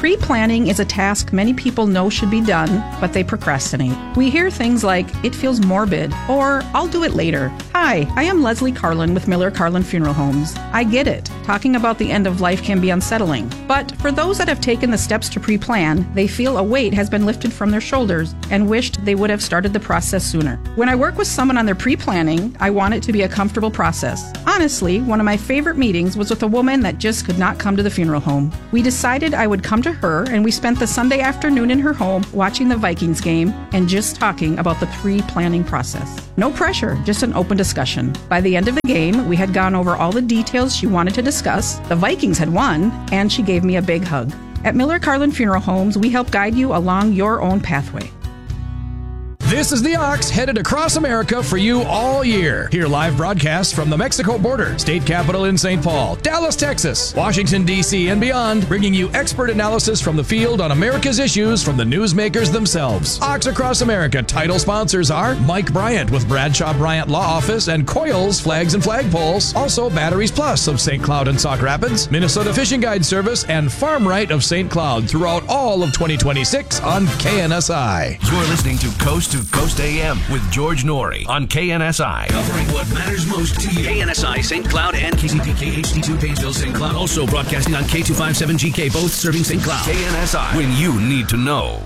Pre-planning is a task many people know should be done, but they procrastinate. We hear things like, it feels morbid, or I'll do it later. Hi, I am Leslie Carlin with Miller Carlin Funeral Homes. I get it. Talking about the end of life can be unsettling. But for those that have taken the steps to pre-plan, they feel a weight has been lifted from their shoulders and wished they would have started the process sooner. When I work with someone on their pre-planning, I want it to be a comfortable process. Honestly, one of my favorite meetings was with a woman that just could not come to the funeral home. We decided I would come to her, and we spent the Sunday afternoon in her home watching the Vikings game and just talking about the pre-planning process. No pressure, just an open discussion. By the end of the game, we had gone over all the details she wanted to discuss, the Vikings had won, and she gave me a big hug. At Miller Carlin Funeral Homes, we help guide you along your own pathway. This is the Ox, headed across America for you all year. Hear live broadcasts from the Mexico border, state capital in St. Paul, Dallas, Texas, Washington, D.C., and beyond, bringing you expert analysis from the field on America's issues from the newsmakers themselves. Ox Across America title sponsors are Mike Bryant with Bradshaw Bryant Law Office and Coils Flags and Flagpoles. Also, Batteries Plus of St. Cloud and Sauk Rapids, Minnesota Fishing Guide Service, and Farm Right of St. Cloud throughout all of 2026 on KNSI. You're listening to Coast to Coast AM with George Norrie on KNSI. Covering what matters most to you. KNSI St. Cloud and KCPK HD2 Painesville St. Cloud. Also broadcasting on K257GK, both serving St. Cloud. KNSI, when you need to know.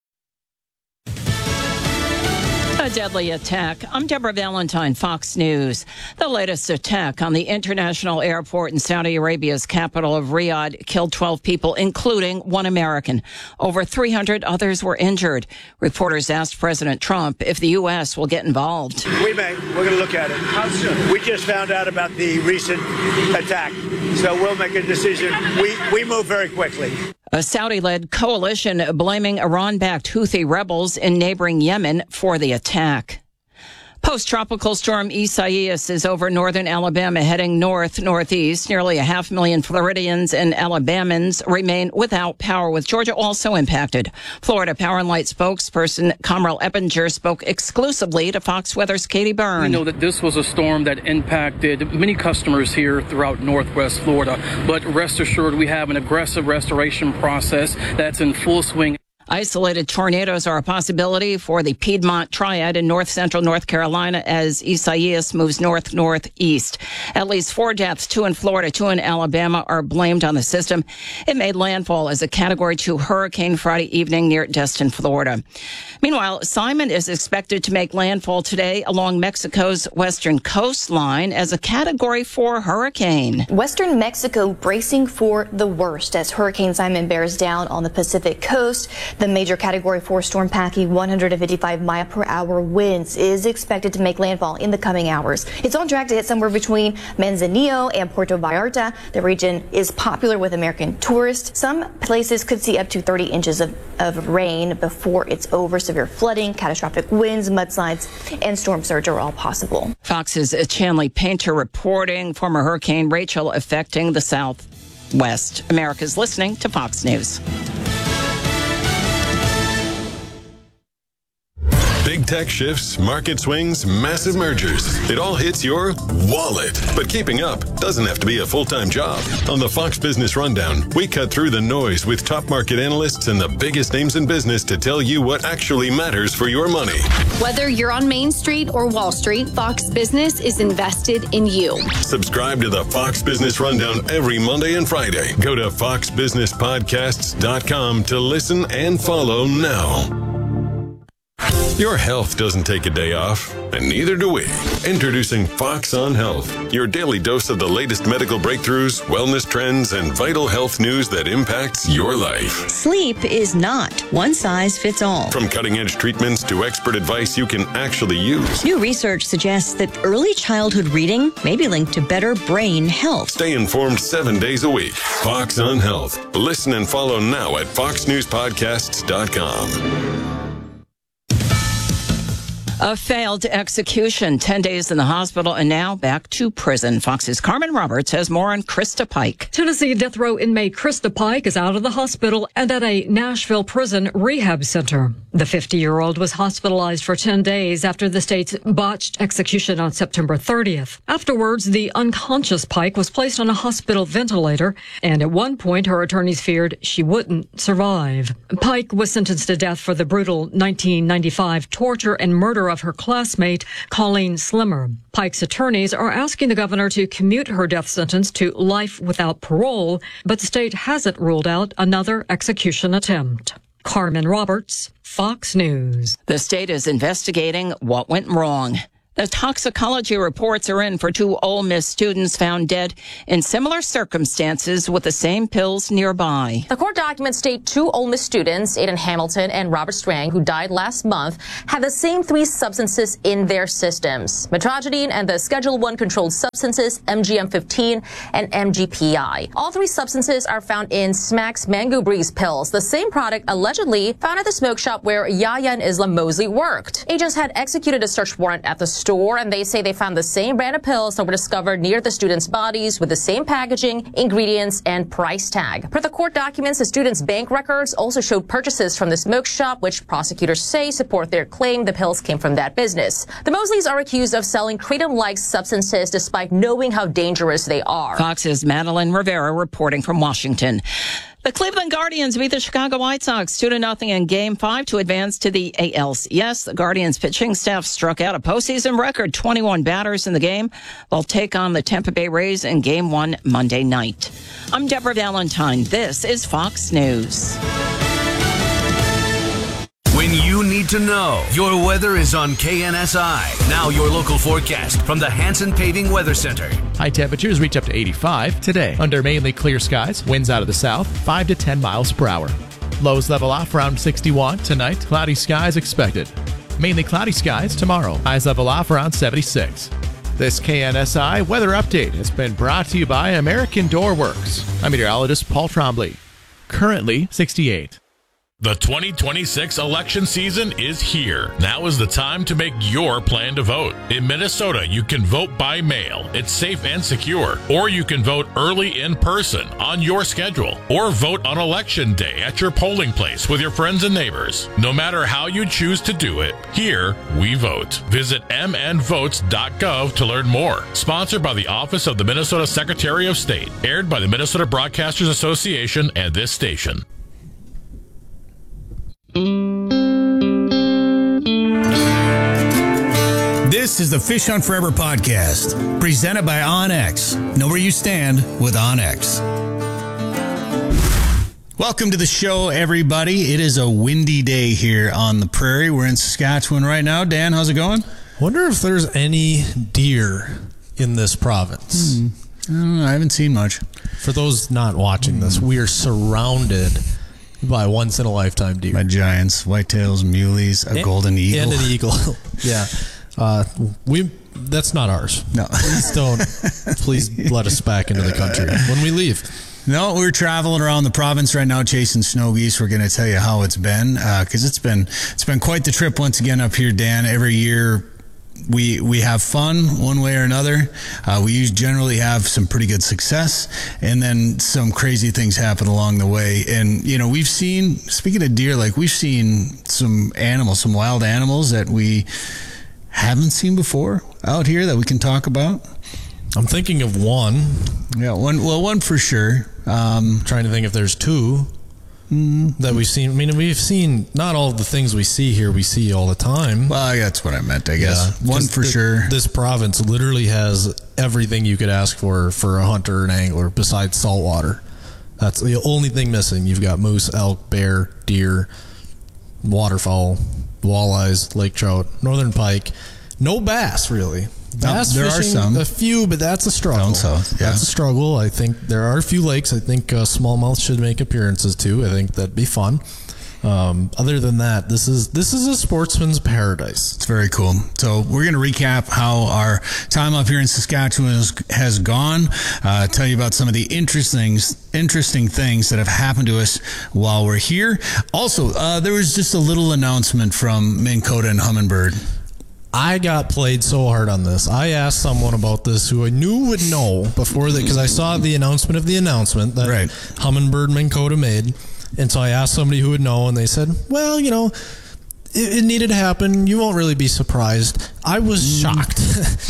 A deadly attack. I'm Deborah Valentine, Fox News. The latest attack on the international airport in Saudi Arabia's capital of Riyadh killed 12 people, including one American. Over 300 others were injured. Reporters asked President Trump if the U.S. will get involved. We may. We're going to look at it. How soon? We just found out about the recent attack, so we'll make a decision. We move very quickly. A Saudi-led coalition blaming Iran-backed Houthi rebels in neighboring Yemen for the attack. Post-tropical storm Isaias is over northern Alabama, heading north-northeast. Nearly 500,000 Floridians and Alabamans remain without power, with Georgia also impacted. Florida Power and Light spokesperson Kamal Eppinger spoke exclusively to Fox Weather's Katie Byrne. We know that this was a storm that impacted many customers here throughout northwest Florida, but rest assured we have an aggressive restoration process that's in full swing. Isolated tornadoes are a possibility for the Piedmont Triad in north-central North Carolina as Isaias moves north-northeast. At least 4 deaths, 2 in Florida, 2 in Alabama, are blamed on the system. It made landfall as a Category 2 hurricane Friday evening near Destin, Florida. Meanwhile, Simon is expected to make landfall today along Mexico's western coastline as a Category 4 hurricane. Western Mexico bracing for the worst as Hurricane Simon bears down on the Pacific coast. The major Category 4 storm packing 155 mile per hour winds is expected to make landfall in the coming hours. It's on track to hit somewhere between Manzanillo and Puerto Vallarta. The region is popular with American tourists. Some places could see up to 30 inches of rain before it's over. Severe flooding, catastrophic winds, mudslides, and storm surge are all possible. Fox's Chanley Painter reporting former Hurricane Rachel affecting the Southwest. America's listening to Fox News. Big tech shifts, market swings, massive mergers. It all hits your wallet. But keeping up doesn't have to be a full-time job. On the Fox Business Rundown, we cut through the noise with top market analysts and the biggest names in business to tell you what actually matters for your money. Whether you're on Main Street or Wall Street, Fox Business is invested in you. Subscribe to the Fox Business Rundown every Monday and Friday. Go to foxbusinesspodcasts.com to listen and follow now. Your health doesn't take a day off, and neither do we. Introducing Fox on Health, your daily dose of the latest medical breakthroughs, wellness trends, and vital health news that impacts your life. Sleep is not one size fits all. From cutting-edge treatments to expert advice you can actually use. New research suggests that early childhood reading may be linked to better brain health. Stay informed 7 days a week. Fox on Health. Listen and follow now at foxnewspodcasts.com. A failed execution, 10 days in the hospital, and now back to prison. Fox's Carmen Roberts has more on Krista Pike. Tennessee death row inmate Krista Pike is out of the hospital and at a Nashville prison rehab center. The 50-year-old was hospitalized for 10 days after the state's botched execution on September 30th. Afterwards, the unconscious Pike was placed on a hospital ventilator, and at one point, her attorneys feared she wouldn't survive. Pike was sentenced to death for the brutal 1995 torture and murder of her classmate, Colleen Slimmer. Pike's attorneys are asking the governor to commute her death sentence to life without parole, but the state hasn't ruled out another execution attempt. Carmen Roberts, Fox News. The state is investigating what went wrong. The toxicology reports are in for 2 Ole Miss students found dead in similar circumstances with the same pills nearby. The court documents state 2 Ole Miss students, Aiden Hamilton and Robert Strang, who died last month, had the same 3 substances in their systems: metrogedine and the Schedule I controlled substances MGM-15 and MGPI. All 3 substances are found in Smack's Mango Breeze pills, the same product allegedly found at the smoke shop where Yahya and Islam Mosley worked. Agents had executed a search warrant at the store, and they say they found the same brand of pills that were discovered near the students' bodies with the same packaging, ingredients, and price tag. Per the court documents, the students' bank records also showed purchases from the smoke shop, which prosecutors say support their claim the pills came from that business. The Mosleys are accused of selling kratom-like substances despite knowing how dangerous they are. Fox's Madeline Rivera reporting from Washington. The Cleveland Guardians beat the Chicago White Sox 2-0 in Game 5 to advance to the ALCS. The Guardians pitching staff struck out a postseason record 21 batters in the game. They'll take on the Tampa Bay Rays in Game 1 Monday night. I'm Deborah Valentine. This is Fox News. When you need to know, your weather is on KNSI. Now your local forecast from the Hanson Paving Weather Center. High temperatures reach up to 85 today. Under mainly clear skies, winds out of the south, 5 to 10 miles per hour. Lows level off around 61 tonight. Cloudy skies expected. Mainly cloudy skies tomorrow. Highs level off around 76. This KNSI weather update has been brought to you by American Door Works. I'm meteorologist Paul Trombley. Currently 68. The 2026 election season is here. Now is the time to make your plan to vote. In Minnesota, you can vote by mail. It's safe and secure. Or you can vote early in person on your schedule. Or vote on Election Day at your polling place with your friends and neighbors. No matter how you choose to do it, here we vote. Visit mnvotes.gov to learn more. Sponsored by the Office of the Minnesota Secretary of State. Aired by the Minnesota Broadcasters Association and this station. This is the Fish Hunt Forever podcast, presented by OnX. Know where you stand with OnX. Welcome to the show, everybody. It is a windy day here on the prairie. We're in Saskatchewan right now. Dan, how's it going? Wonder if there's any deer in this province. I haven't seen much. For those not watching this, we are surrounded by once-in-a-lifetime deer. By giants, whitetails, muleys, a golden eagle. And an eagle. Yeah. That's not ours. No. Please let us back into the country when we leave. No, we're traveling around the province right now chasing snow geese. We're going to tell you how it's been, because it's been quite the trip once again up here, Dan. Every year we have fun one way or another. We generally have some pretty good success, and then some crazy things happen along the way. And, you know, we've seen, speaking of deer, like we've seen some animals, some wild animals that we haven't seen before out here that we can talk about. I'm thinking of one. Yeah, one for sure. Trying to think if there's two that we've seen. I mean, we've seen not all of the things we see here we see all the time. Well, that's what I meant, I guess. Yeah, one for sure. This province literally has everything you could ask for a hunter and angler besides saltwater. That's the only thing missing. You've got moose, elk, bear, deer, waterfowl, walleyes, lake trout, northern pike. No bass, really. Bass there fishing, are some. a few, but that's a struggle. Down south, yeah. That's a struggle. I think there are a few lakes. I think smallmouth should make appearances too. I think that'd be fun. Other than that, this is a sportsman's paradise. It's very cool. So we're going to recap how our time up here in Saskatchewan has gone. Tell you about some of the interesting things that have happened to us while we're here. Also, there was just a little announcement from Minn Kota and Humminbird. I got played so hard on this. I asked someone about this who I knew would know before because I saw the announcement of the announcement that Humminbird Minn Kota made. And so I asked somebody who would know, and they said, well, you know, it needed to happen. You won't really be surprised. I was shocked.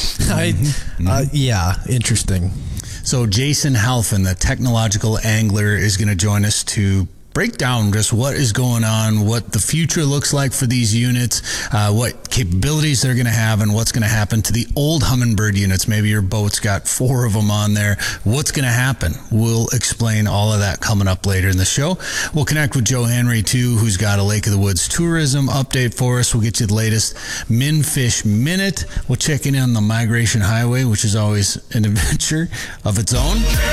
Yeah, interesting. So Jason Halfin, the technological angler, is going to join us to break down just what is going on, what the future looks like for these units, what capabilities they're going to have, and what's going to happen to the old Humminbird units. Maybe your boat's got 4 of them on there. What's going to happen? We'll explain all of that coming up later in the show. We'll connect with Joe Henry, too, who's got a Lake of the Woods tourism update for us. We'll get you the latest Minfish Minute. We'll check in on the Migration Highway, which is always an adventure of its own.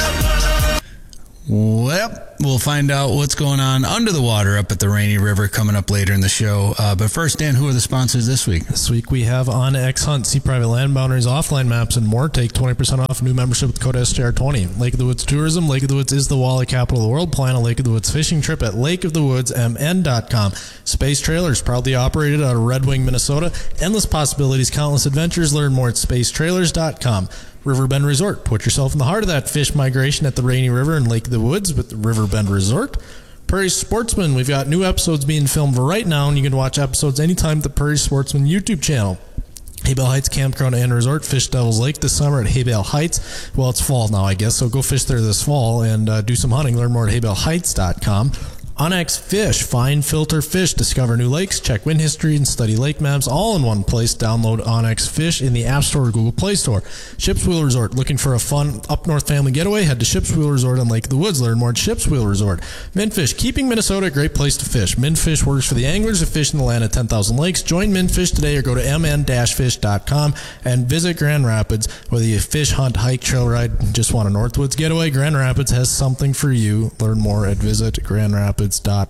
Well, we'll find out what's going on under the water up at the Rainy River coming up later in the show. But first, Dan, who are the sponsors this week? This week we have OnX Hunt. See private land boundaries, offline maps, and more. Take 20% off new membership with code STR20. Lake of the Woods Tourism. Lake of the Woods is the walleye capital of the world. Plan a Lake of the Woods fishing trip at lakeofthewoodsmn.com. Space Trailers, proudly operated out of Red Wing, Minnesota. Endless possibilities, countless adventures. Learn more at spacetrailers.com. Riverbend Resort. Put yourself in the heart of that fish migration at the Rainy River and Lake of the Woods with the Riverbend Resort. Prairie Sportsman. We've got new episodes being filmed right now, and you can watch episodes anytime at the Prairie Sportsman YouTube channel. Haybale Heights Campground and Resort. Fish Devil's Lake this summer at Haybale Heights. Well, it's fall now, I guess, so go fish there this fall and do some hunting. Learn more at haybaleheights.com. OnX Fish, find, filter fish, discover new lakes, check wind history, and study lake maps all in one place. Download OnX Fish in the App Store or Google Play Store. Ship's Wheel Resort, looking for a fun up north family getaway? Head to Ship's Wheel Resort on Lake of the Woods. Learn more at Ship's Wheel Resort. Minfish, keeping Minnesota a great place to fish. Minfish works for the anglers who fish in the land of 10,000 lakes. Join Minfish today or go to mn-fish.com and visit Grand Rapids. Whether you fish, hunt, hike, trail ride, just want a Northwoods getaway, Grand Rapids has something for you. Learn more at visitgrandrapids.com.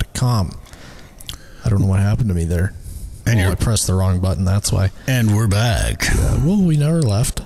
I don't know what happened to me there. And I pressed the wrong button, that's why. And we're back. Yeah, well, we never left.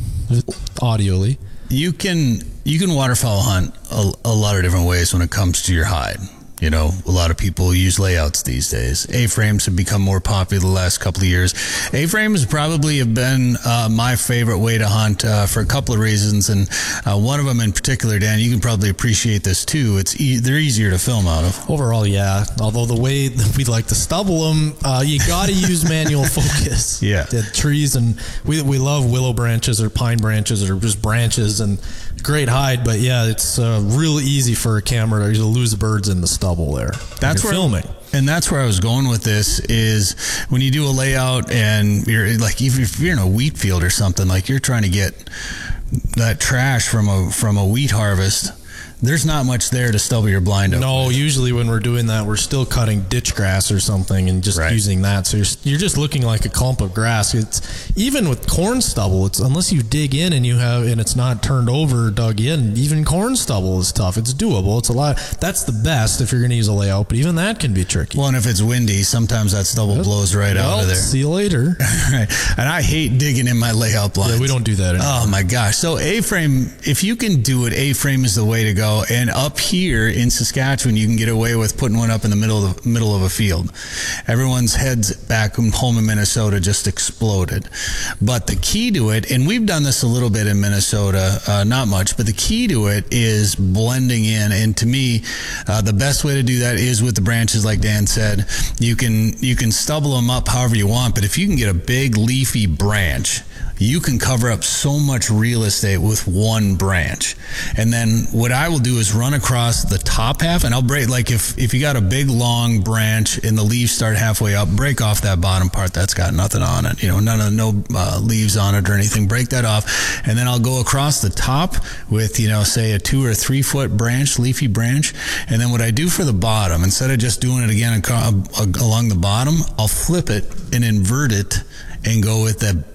Audially. You can waterfowl hunt a lot of different ways when it comes to your hide. You know, a lot of people use layouts these days. A-frames have become more popular the last couple of years. A-frames probably have been my favorite way to hunt for a couple of reasons, and one of them in particular, Dan, you can probably appreciate this too. They're easier to film out of. Overall, yeah. Although the way that we like to stubble them, you got to use manual focus. Yeah. The trees, and we love willow branches or pine branches or just branches, and great hide, but yeah, it's real easy for a camera to lose the birds in the stubble there. That's where filming. And that's where I was going with this is when you do a layout and you're like, if you're in a wheat field or something, like you're trying to get that trash from a wheat harvest, there's not much there to stubble your blind up. No, usually when we're doing that, we're still cutting ditch grass or something and just using that. So you're just looking like a clump of grass. It's even with corn stubble. It's unless you dig in and it's not turned over or dug in. Even corn stubble is tough. It's doable. It's a lot. That's the best if you're going to use a layout, but even that can be tricky. Well, and if it's windy, sometimes that stubble blows right out of there. See you later. Right. And I hate digging in my layout blinds. Yeah, we don't do that anymore. Oh my gosh. So A-frame, if you can do it, A-frame is the way to go. And up here in Saskatchewan, you can get away with putting one up in the middle of a field. Everyone's heads back home in Minnesota just exploded. But the key to it, and we've done this a little bit in Minnesota, not much, but the key to it is blending in. And to me, the best way to do that is with the branches, like Dan said. You can stubble them up however you want, but if you can get a big leafy branch, you can cover up so much real estate with one branch. And then what I will do is run across the top half, and I'll break, like if you got a big long branch and the leaves start halfway up, break off that bottom part that's got nothing on it, no leaves on it or anything, break that off. And then I'll go across the top with, say a 2 or 3 foot branch, leafy branch. And then what I do for the bottom, instead of just doing it again along the bottom, I'll flip it and invert it and go with that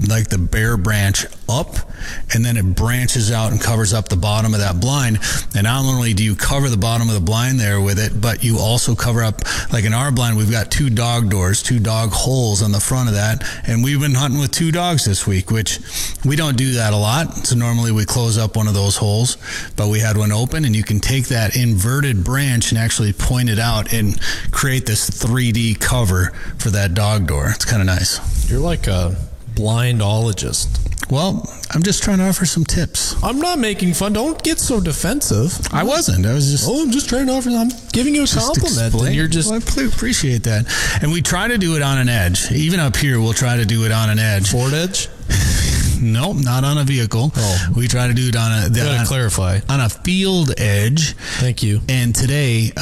like the bare branch up, and then it branches out and covers up the bottom of that blind. And not only do you cover the bottom of the blind there with it, but you also cover up, like in our blind, we've got 2 dog doors, 2 dog holes on the front of that. And we've been hunting with 2 dogs this week, which we don't do that a lot. So normally we close up one of those holes, but we had one open, and you can take that inverted branch and actually point it out and create this 3D cover for that dog door. It's kind of nice. You're like a blindologist. Well, I'm just trying to offer some tips. I'm not making fun. Don't get so defensive. I wasn't. I was just... Oh, I'm just trying to offer... I'm giving you a compliment. And you're just... Well, I appreciate that. And we try to do it on an edge. Even up here, we'll try to do it on an edge. Ford edge? Nope, not on a vehicle. Oh. We try to do it on a... clarify. On a field edge. Thank you. And today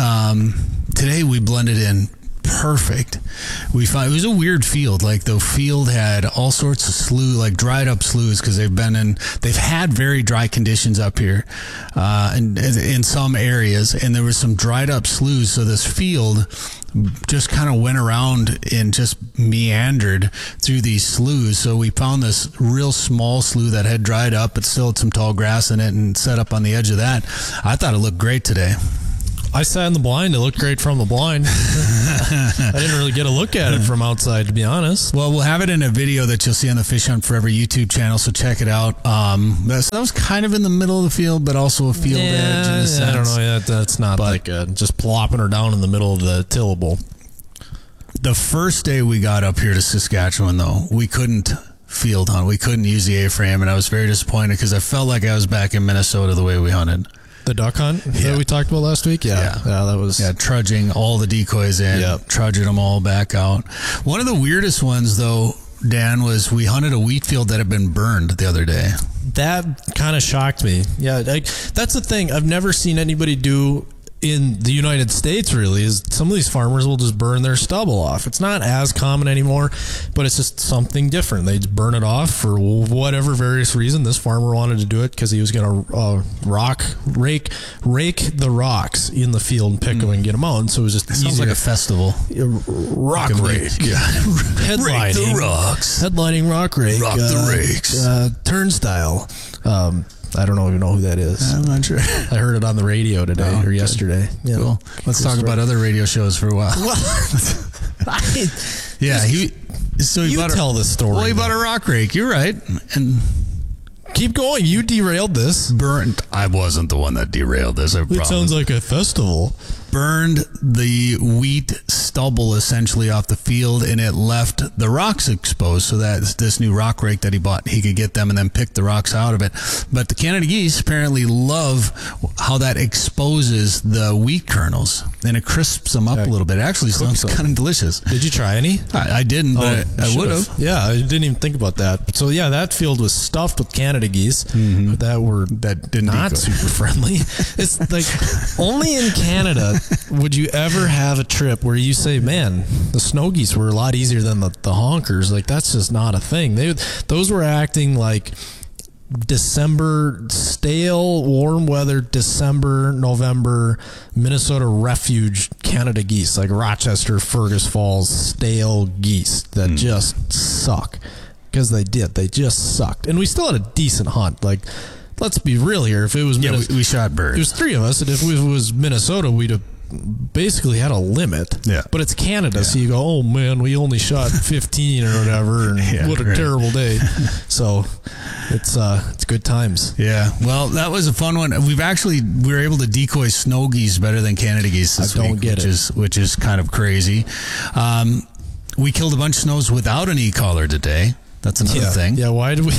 we blended in perfect. We found it was a weird field. Like the field had all sorts of like dried up sloughs, because they've had very dry conditions up here, and in some areas, and there was some dried up sloughs. So this field just kind of went around and just meandered through these sloughs. So we found this real small slough that had dried up, but still had some tall grass in it, and set up on the edge of that. I thought it looked great today. I sat in the blind. It looked great from the blind. I didn't really get a look at it from outside, to be honest. Well, we'll have it in a video that you'll see on the Fish Hunt Forever YouTube channel, so check it out. That was kind of in the middle of the field, but also a field edge in a sense. I don't know. Yeah, that's not just plopping her down in the middle of the tillable. The first day we got up here to Saskatchewan, though, we couldn't field hunt. We couldn't use the A-frame, and I was very disappointed because I felt like I was back in Minnesota the way we hunted. The duck hunt that we talked about last week? Yeah, that was... Yeah, trudging all the decoys in, trudging them all back out. One of the weirdest ones, though, Dan, was we hunted a wheat field that had been burned the other day. That kind of shocked me. Yeah, that's the thing I've never seen anybody do in the United States, really, is some of these farmers will just burn their stubble off. It's not as common anymore, but it's just something different. They just burn it off for whatever various reason. This farmer wanted to do it because he was going to rake the rocks in the field and pick them and get them out. And so it was just easier. Sounds like a festival. Rock rake. Yeah. Headlining. Rake the rocks. Headlining rock rake. Rock the rakes. Turnstile. I don't even know who that is. I'm not sure. I heard it on the radio today or yesterday. Yeah. Cool. Let's talk about other radio shows for a while. Yeah, he tell the story. Well, he bought a rock rake. You're right. And keep going. You derailed this. I wasn't the one that derailed this. It sounds like a festival. Burned the wheat stubble essentially off the field, and it left the rocks exposed, so that this new rock rake that he bought, he could get them and then pick the rocks out of it. But the Canada geese apparently love how that exposes the wheat kernels, and it crisps them up a little bit. It actually sounds kind of delicious. Did you try any? I didn't, but I would have. Yeah, I didn't even think about that. So yeah, that field was stuffed with Canada geese that did not super friendly. It's like only in Canada would you ever have a trip where you say, man, the snow geese were a lot easier than the honkers. Like, that's just not a thing. Those were acting like December, stale, warm weather, December, November, Minnesota refuge Canada geese, like Rochester, Fergus Falls, stale geese that just suck. Because they just sucked. And we still had a decent hunt. Like, let's be real here. If it was we shot birds. There's 3 of us, and if it was Minnesota, we'd have basically had a limit. Yeah. But it's Canada, so you go, oh man, we only shot 15 or whatever, and what a terrible day. So it's good times. Yeah. Well, that was a fun one. We were able to decoy snow geese better than Canada geese this week, which is kind of crazy. We killed a bunch of snows without an e-collar today. That's another thing. Yeah. Why do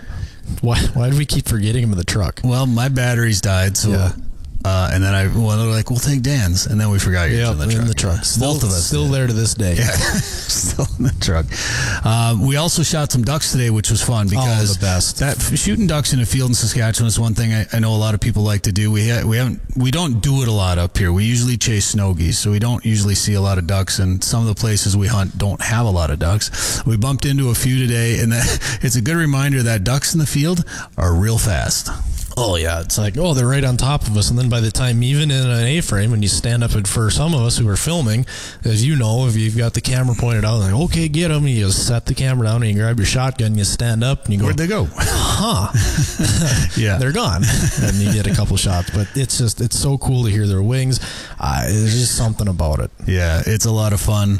we keep forgetting them in the truck? Well, my batteries died, so and then they're like, we'll take Dan's, and then we forgot yours in the truck. Both of us still there to this day. Yeah, still in the truck. We also shot some ducks today, which was fun because the best. That shooting ducks in a field in Saskatchewan is one thing I know a lot of people like to do. We don't do it a lot up here. We usually chase snow geese, so we don't usually see a lot of ducks, and some of the places we hunt don't have a lot of ducks. We bumped into a few today, and it's a good reminder that ducks in the field are real fast. Oh, yeah. It's like, oh, they're right on top of us. And then by the time, even in an A-frame, when you stand up, and for some of us who are filming, as you know, if you've got the camera pointed out, like, okay, get them. You just set the camera down and you grab your shotgun, you stand up and you go, where'd they go? Yeah. They're gone. And you get a couple shots. But it's so cool to hear their wings. There's just something about it. Yeah, it's a lot of fun.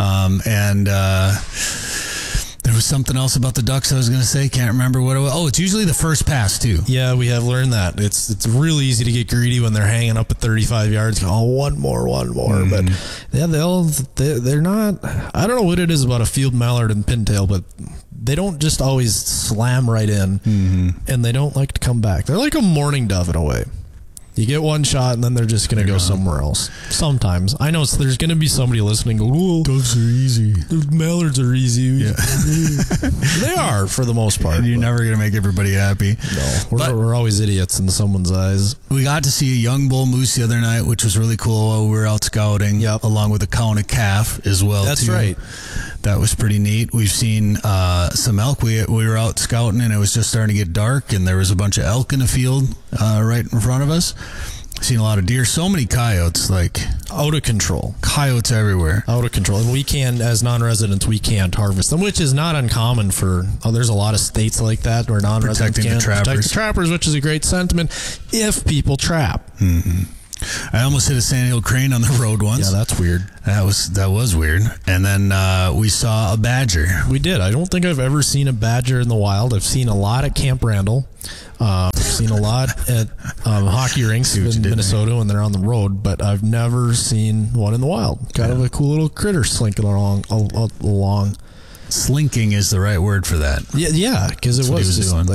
There was something else about the ducks I was going to say. Can't remember what it was. Oh, it's usually the first pass, too. Yeah, we have learned that. It's really easy to get greedy when they're hanging up at 35 yards. Oh, one more. But yeah, they're not. I don't know what it is about a field mallard and pintail, but they don't just always slam right in, and they don't like to come back. They're like a mourning dove in a way. You get one shot, and then they're just going to go somewhere else. Sometimes. I know there's going to be somebody listening go, oh, doves are easy. Mallards are easy. Yeah. They are, for the most part. And you're never going to make everybody happy. No. We're always idiots in someone's eyes. We got to see a young bull moose the other night, which was really cool while we were out scouting, along with a cow and a calf as well. That's right. That was pretty neat. We've seen some elk. We were out scouting, and it was just starting to get dark, and there was a bunch of elk in the field right in front of us. Seen a lot of deer. So many coyotes, like out of control. Coyotes everywhere. Out of control. And we can, as non-residents, we can't harvest them, which is not uncommon for, there's a lot of states like that where non-residents can't protect the trappers, which is a great sentiment if people trap. I almost hit a sandhill crane on the road once. Yeah, that's weird. That was weird. And then we saw a badger. We did. I don't think I've ever seen a badger in the wild. I've seen a lot at Camp Randall. I've seen a lot at hockey rinks in Minnesota when they're on the road, but I've never seen one in the wild. Kind of a cool little critter slinking along. Slinking is the right word for that. Yeah, because it was just doing.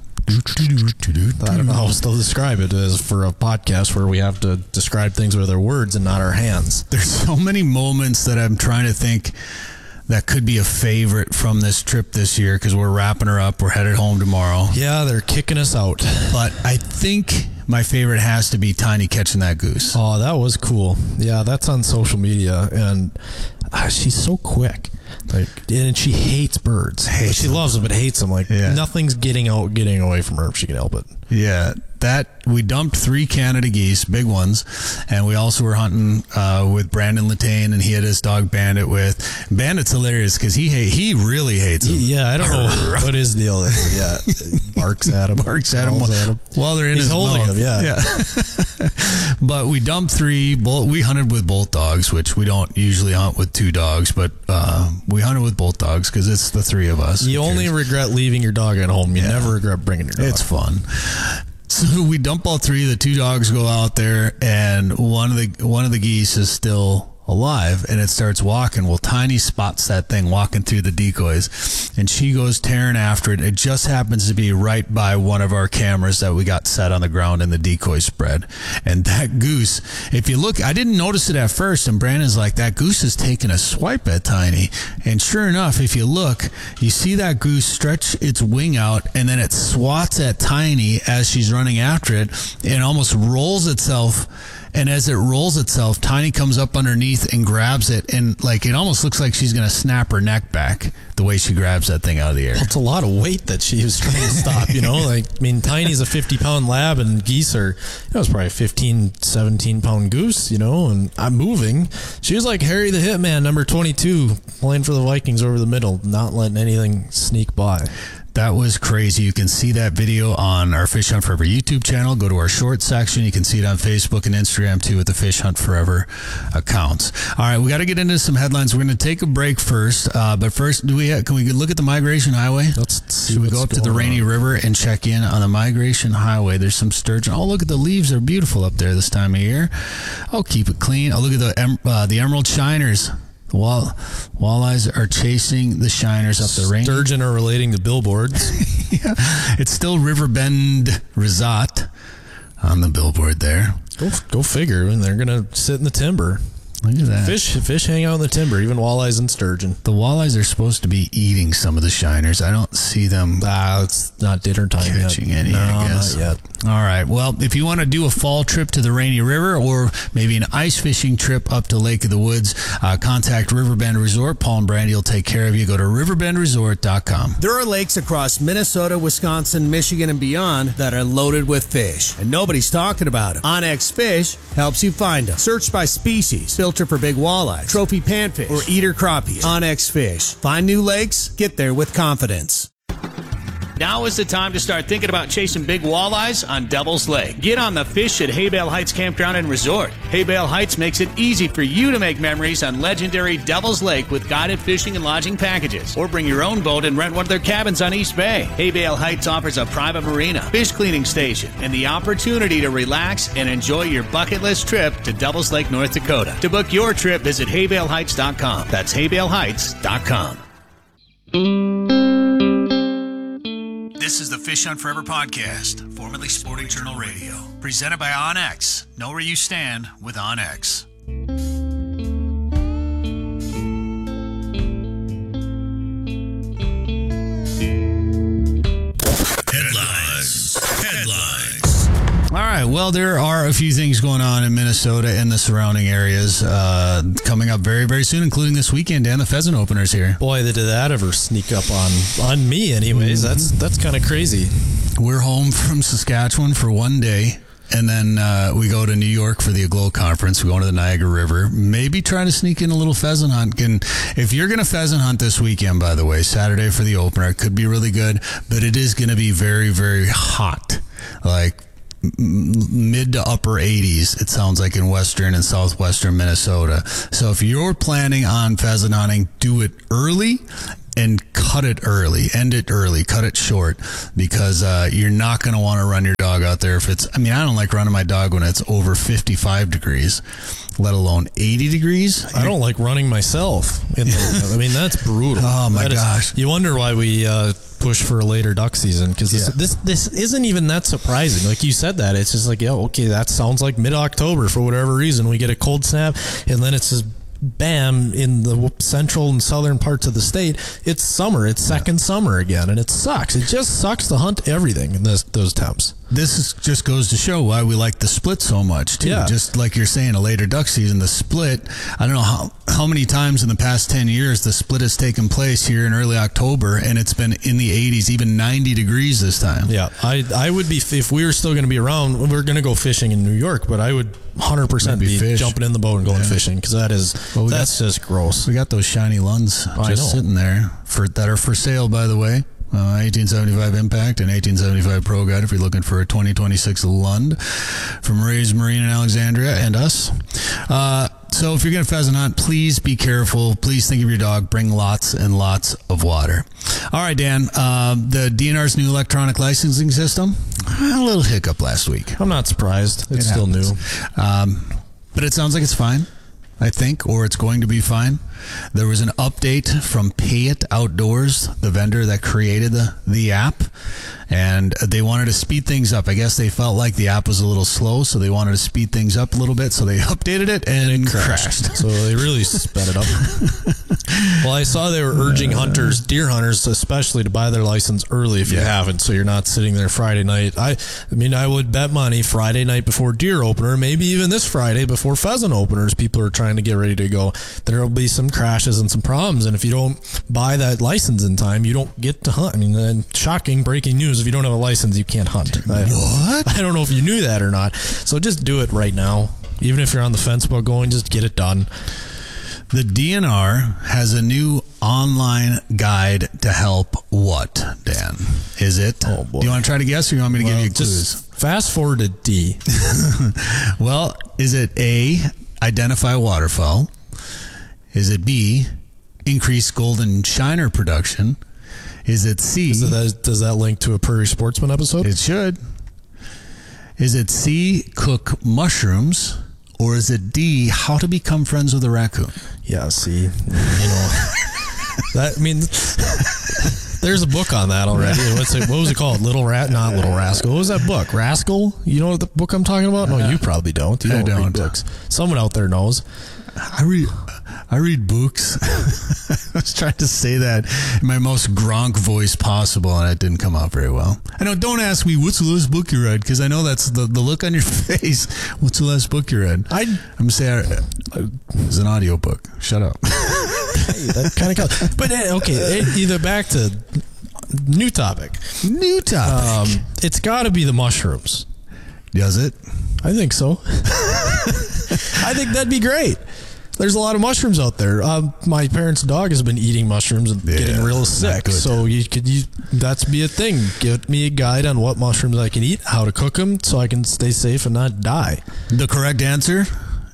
I don't know how else to describe it as for a podcast where we have to describe things with our words and not our hands. There's so many moments that I'm trying to think that could be a favorite from this trip this year, because we're wrapping her up. We're headed home tomorrow. Yeah, they're kicking us out. But I think my favorite has to be Tiny catching that goose. Oh, that was cool. Yeah, that's on social media, and she's so quick. And she hates birds. She loves them, but hates them. Nothing's getting away from her if she can help it. Yeah, we dumped 3 Canada geese, big ones, and we also were hunting with Brandon Latane, and he had his dog Bandit with. Bandit's hilarious because he really hates them. Yeah, I don't know what his deal is. Yeah, barks at him. While they're in his holding mouth. Him, yeah. But we dumped 3. We hunted with both dogs, which we don't usually hunt with 2 dogs, but we hunted with both dogs because it's the 3 of us. You only regret leaving your dog at home. You never regret bringing your dog. It's fun. So we dump all 3. The 2 dogs go out there, and one of the geese is still alive, and it starts walking. Well, Tiny spots that thing walking through the decoys, and she goes tearing after it. It just happens to be right by one of our cameras that we got set on the ground in the decoy spread. And that goose, if you look, I didn't notice it at first, and Brandon's like, that goose is taking a swipe at Tiny. And sure enough, if you look, you see that goose stretch its wing out, and then it swats at Tiny as she's running after it, and almost rolls itself. And as it rolls itself, Tiny comes up underneath and grabs it, and it almost looks like she's going to snap her neck back the way she grabs that thing out of the air. Well, it's a lot of weight that she was trying to stop, Tiny's a 50-pound lab, and geese are, it's probably a 15, 17-pound goose, and I'm moving. She was like Harry the Hitman, number 22, playing for the Vikings over the middle, not letting anything sneak by. That was crazy. You can see that video on our Fish Hunt Forever YouTube channel. Go to our shorts section. You can see it on Facebook and Instagram too with the Fish Hunt Forever accounts. All right, we got to get into some headlines. We're going to take a break first. But first, can we look at the Migration Highway? Let's see. Should we go up to the Rainy River and check in on the Migration Highway? There's some sturgeon. Oh, look at the leaves. They're beautiful up there this time of year. I'll keep it clean. Oh, look at the emerald shiners. Walleyes are chasing the shiners up the Rainy. Sturgeon are relating to billboards. Yeah. It's still Riverbend Resort on the billboard there. Go figure. And they're going to sit in the timber. Look at that. Fish hang out in the timber, even walleyes and sturgeon. The walleyes are supposed to be eating some of the shiners. I don't see them it's not dinner time catching yet. any, No, I guess. not yet. All right. Well, if you want to do a fall trip to the Rainy River or maybe an ice fishing trip up to Lake of the Woods, contact Riverbend Resort. Paul and Brandy will take care of you. Go to riverbendresort.com. There are lakes across Minnesota, Wisconsin, Michigan, and beyond that are loaded with fish, and nobody's talking about them. Onyx Fish helps you find them. Search by species, filter for big walleye, trophy panfish, or eater crappie. Onyx Fish. Find new lakes, get there with confidence. Now is the time to start thinking about chasing big walleyes on Devil's Lake. Get on the fish at Haybale Heights Campground and Resort. Haybale Heights makes it easy for you to make memories on legendary Devil's Lake with guided fishing and lodging packages. Or bring your own boat and rent one of their cabins on East Bay. Haybale Heights offers a private marina, fish cleaning station, and the opportunity to relax and enjoy your bucket list trip to Devil's Lake, North Dakota. To book your trip, visit haybaleheights.com. That's haybaleheights.com. This is the Fish Hunt Forever podcast, formerly Sporting Journal Radio, presented by OnX. Know where you stand with OnX. Headlines. All right. Well, there are a few things going on in Minnesota and the surrounding areas coming up very, very soon, including this weekend, Dan. The pheasant openers here. Boy, did that ever sneak up on me anyways. That's kind of crazy. We're home from Saskatchewan for one day. And then we go to New York for the Aglow Conference. We go to the Niagara River. Maybe try to sneak in a little pheasant hunt. And if you're going to pheasant hunt this weekend, by the way, Saturday for the opener, it could be really good. But it is going to be very, very hot. Like mid to upper 80s, it sounds like, in western and southwestern Minnesota. So if you're planning on pheasant hunting, do it early and cut it early, end it early, cut it short, because you're not going to want to run your dog out there if it's, I don't like running my dog when it's over 55 degrees, let alone 80 degrees. I don't like running myself. That's brutal. Oh my gosh. You wonder why we push for a later duck season, because this isn't even that surprising. Like you said that, it's just like, yeah, okay, that sounds like mid-October for whatever reason. We get a cold snap, and then it's just bam, in the central and southern parts of the state, it's summer. It's second summer again, and it sucks. It just sucks to hunt everything in those temps. Just goes to show why we like the split so much, too. Yeah. Just like you're saying, a later duck season, the split, I don't know how many times in the past 10 years the split has taken place here in early October, and it's been in the 80s, even 90 degrees this time. Yeah, I would be, if we were still going to be around, we're going to go fishing in New York, but I would 100% be jumping in the boat and going fishing, because that's just gross. We got those shiny Lunds just sitting there that are for sale, by the way. 1875 Impact and 1875 Pro Guide if you're looking for a 2026 Lund from Ray's Marine in Alexandria and us. So if you're going to pheasant hunt, please be careful. Please think of your dog. Bring lots and lots of water. All right, Dan, the DNR's new electronic licensing system, a little hiccup last week. I'm not surprised. It's still new. But it sounds like it's fine, I think, or it's going to be fine. There was an update from Pay It Outdoors, the vendor that created the app, and they wanted to speed things up. I guess they felt like the app was a little slow, so they wanted to speed things up a little bit, so they updated it and it crashed. So they really sped it up. Well, I saw they were urging deer hunters especially, to buy their license early if you haven't, so you're not sitting there Friday night. I would bet money Friday night before deer opener, maybe even this Friday before pheasant openers, people are trying to get ready to go. There will be some crashes and some problems, and if you don't buy that license in time, you don't get to hunt. Shocking breaking news, if you don't have a license, you can't hunt. What? I don't know if you knew that or not. So just do it right now. Even if you're on the fence about going, just get it done. The DNR has a new online guide to help what, Dan? Is it? Oh, boy. Do you want to try to guess, or you want me to give you clues? Fast forward to D. Well, is it A, identify waterfowl? Is it B, increase golden shiner production? Is it C? Does that link to a Prairie Sportsman episode? It should. Is it C, cook mushrooms? Or is it D, how to become friends with a raccoon? Yeah, see, there's a book on that already. What was it called? Not Little Rascal. What was that book? Rascal? You know what the book I'm talking about? No, you probably don't. You don't read books. Someone out there knows. I read books. I was trying to say that in my most Gronk voice possible, and it didn't come out very well. I know. Don't ask me what's the last book you read, because I know that's the look on your face. What's the last book you read? I'm gonna say it's an audiobook. Shut up. Hey, that kind of counts. But okay, either back to new topic. New topic. It's got to be the mushrooms. Does it? I think so. I think that'd be great. There's a lot of mushrooms out there. My parents' dog has been eating mushrooms and getting real sick. So that's be a thing. Give me a guide on what mushrooms I can eat, how to cook them, so I can stay safe and not die. The correct answer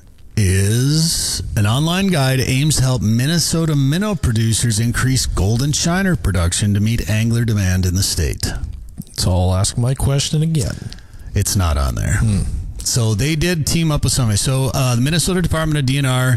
is an online guide aims to help Minnesota minnow producers increase golden shiner production to meet angler demand in the state. So I'll ask my question again. It's not on there. So they did team up with somebody. So the Minnesota Department of DNR,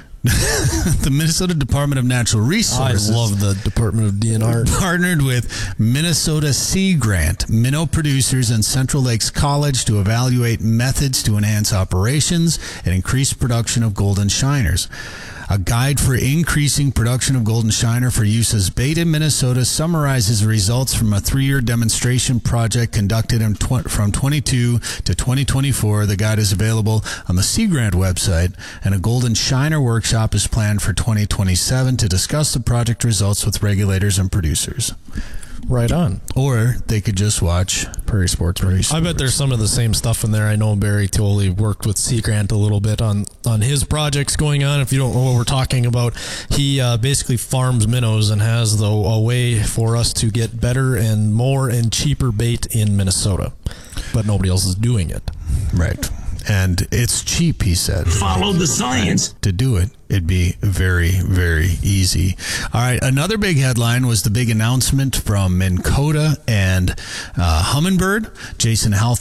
the Minnesota Department of Natural Resources. I love the Department of DNR. Partnered with Minnesota Sea Grant, minnow producers, and Central Lakes College to evaluate methods to enhance operations and increase production of golden shiners. A guide for increasing production of golden shiner for use as bait in Minnesota summarizes results from a 3-year demonstration project conducted from 22 to 2024. The guide is available on the Sea Grant website, and a golden shiner workshop is planned for 2027 to discuss the project results with regulators and producers. Right on. Or they could just watch Prairie Sports. I bet there's some of the same stuff in there. I know Barry Tolley worked with Sea Grant a little bit on his projects going on. If you don't know what we're talking about, he basically farms minnows and has a way for us to get better and more and cheaper bait in Minnesota. But nobody else is doing it. Right. And it's cheap, he said. Follow the science. To do it, it'd be very, very easy. All right, another big headline was the big announcement from Minn Kota and Humminbird. Jason